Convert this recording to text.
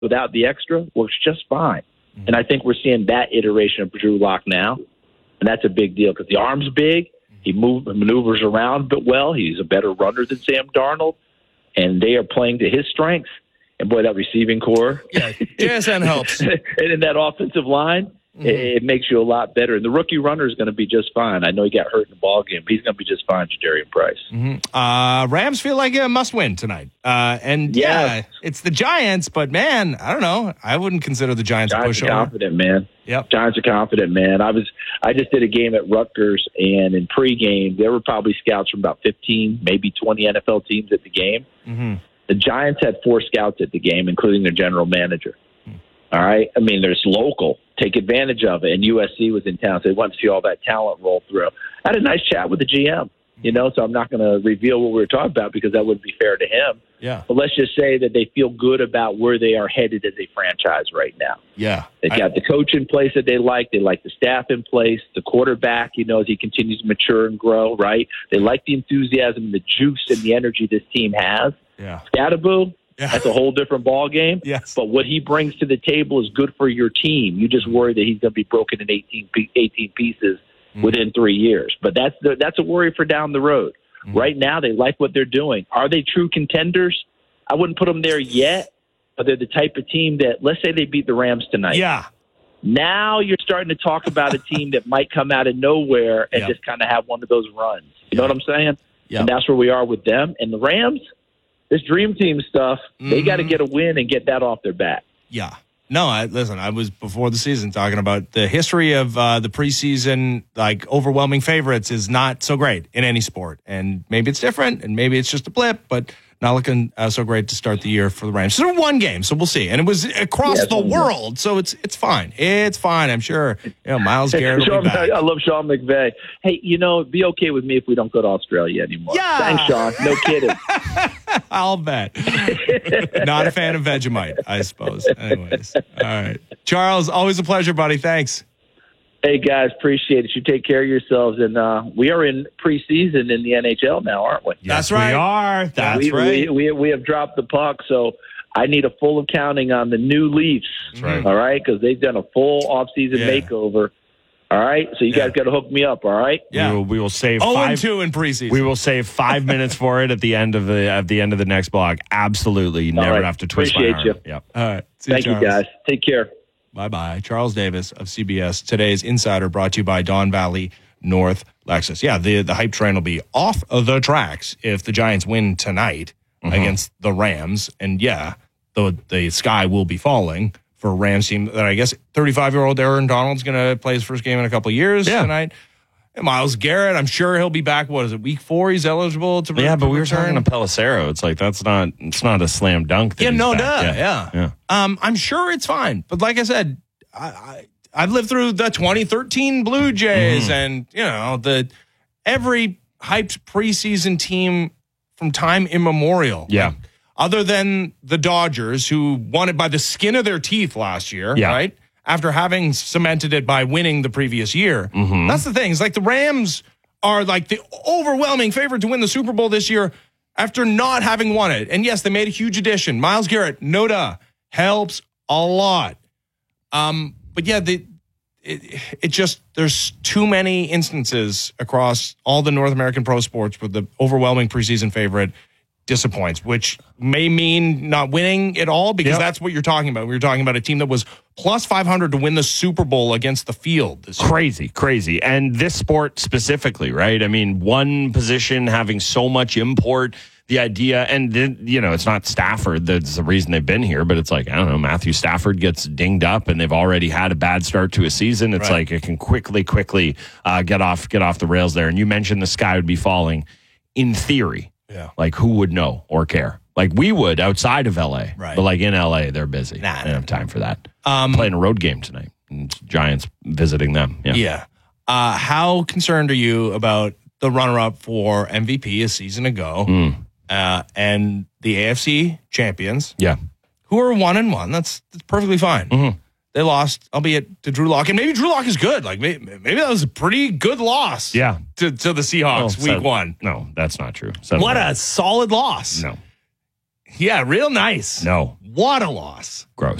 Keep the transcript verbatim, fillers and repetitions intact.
without the extra works just fine. Mm-hmm. And I think we're seeing that iteration of Drew Lock now, and that's a big deal because the arm's big. He move, maneuvers around but well. He's a better runner than Sam Darnold, and they are playing to his strengths. And, boy, that receiving core. Yeah, J S N helps. And in that offensive line, mm-hmm. it, it makes you a lot better. And the rookie runner is going to be just fine. I know he got hurt in the ball game, but he's going to be just fine, Jadarian Price. Mm-hmm. Uh, Rams feel like a must-win tonight. Uh, and, yeah, yes. it's the Giants, but, man, I don't know. I wouldn't consider the Giants, Giants a pushover. Giants are confident, man. Yep. Giants are confident, man. I was I just did a game at Rutgers, and in pregame, there were probably scouts from about fifteen, maybe twenty N F L teams at the game. Mm-hmm. The Giants had four scouts at the game, including their general manager. Mm-hmm. All right? I mean, there's local. Take advantage of it. And U S C was in town, so they wanted to see all that talent roll through. I had a nice chat with the G M, you know, so I'm not going to reveal what we were talking about because that wouldn't be fair to him. Yeah. But let's just say that they feel good about where they are headed as a franchise right now. Yeah. They've got I, the coach in place that they like. They like the staff in place. The quarterback, you know, as he continues to mature and grow, right? They like the enthusiasm and the juice and the energy this team has. Yeah. Scatterboo, yeah. that's a whole different ball game. Yes. But what he brings to the table is good for your team. You just worry that he's going to be broken in eighteen, eighteen pieces mm. within three years. But that's the, that's a worry for down the road. Mm. Right now, they like what they're doing. Are they true contenders? I wouldn't put them there yet, but they're the type of team that, let's say they beat the Rams tonight. Yeah. Now you're starting to talk about a team that might come out of nowhere and yep. just kind of have one of those runs. You know yep. what I'm saying? Yep. And that's where we are with them. And the Rams, this dream team stuff, mm-hmm. they got to get a win and get that off their back. Yeah. No, I, listen, I was before the season talking about the history of uh, the preseason, like overwhelming favorites is not so great in any sport. And maybe it's different and maybe it's just a blip, but not looking uh, so great to start the year for the Rams. So one game, so we'll see. And it was across yeah, the world, so it's it's fine. It's fine, I'm sure. You know, Myles Garrett will be back. I love Sean McVay. Hey, you know, be okay with me if we don't go to Australia anymore. Yeah. Thanks, Sean. No kidding. I'll bet. Not a fan of Vegemite, I suppose. Anyways. All right. Charles, always a pleasure, buddy. Thanks. Hey, guys, appreciate it. You take care of yourselves. And uh, we are in preseason in the N H L now, aren't we? Yes, That's right. We are. That's we, right. We, we, we have dropped the puck, so I need a full accounting on the new Leafs. That's right. All right, because they've done a full offseason yeah. makeover. All right, so you yeah. guys got to hook me up. All right. Yeah, we will, we will save oh five. and two in preseason. We will save five minutes for it at the end of the at the end of the next block. Absolutely, you never right. have to twist Appreciate my arm. you. Yep. All right. See Thank you, you, guys. Take care. Bye-bye. Charles Davis of C B S. Today's Insider brought to you by Don Valley North Lexus. Yeah, the, the hype train will be off of the tracks if the Giants win tonight mm-hmm. against the Rams. And, yeah, the, the sky will be falling for a Rams team that I guess thirty-five-year-old Aaron Donald's going to play his first game in a couple of years yeah. tonight. And Myles Garrett, I'm sure he'll be back. What is it, week four? He's eligible to Yeah, to but we were return? talking to Pelissero. It's like that's not it's not a slam dunk. That yeah, he's no, back. duh. Yeah. Yeah. yeah. Um, I'm sure it's fine. But like I said, I, I, I've lived through the twenty thirteen Blue Jays mm. and, you know, the every hyped preseason team from time immemorial. Yeah. Like, other than the Dodgers, who won it by the skin of their teeth last year, yeah. right? After having cemented it by winning the previous year. Mm-hmm. That's the thing. It's like the Rams are like the overwhelming favorite to win the Super Bowl this year after not having won it. And yes, they made a huge addition. Myles Garrett, no duh, helps a lot. Um, but yeah, the, it, it just, there's too many instances across all the North American pro sports where the overwhelming preseason favorite disappoints, which may mean not winning at all because yep. that's what you're talking about. We were talking about a team that was plus five hundred to win the Super Bowl against the field. This crazy, year. crazy. And this sport specifically, right? I mean, one position having so much import, the idea, and the, you know, it's not Stafford that's the reason they've been here, but it's like, I don't know, Matthew Stafford gets dinged up and they've already had a bad start to a season. It's right. like it can quickly, quickly uh, get off, get off the rails there. And you mentioned the sky would be falling in theory. Yeah. Like, who would know or care? Like, we would outside of L A. Right. But, like, in L A, they're busy. Nah, they don't have time for that. Um, Playing a road game tonight. And Giants visiting them. Yeah. Yeah. Uh, how concerned are you about the runner-up for M V P a season ago mm. uh, and the A F C champions? Yeah. Who are one and one? That's, that's perfectly fine. Mm-hmm. They lost, albeit to Drew Lock, and maybe Drew Lock is good. Like maybe, maybe that was a pretty good loss. Yeah. To, to the Seahawks oh, week seven, one. No, that's not true. Seven what nine. a solid loss. No. Yeah, real nice. No. What a loss. Gross.